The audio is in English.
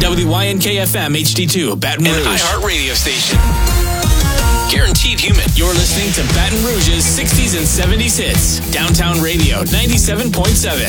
WYNK-FM HD2, Baton Rouge. An iHeart radio station. Guaranteed human. You're listening to Baton Rouge's 60s and 70s hits. Downtown Radio, 97.7.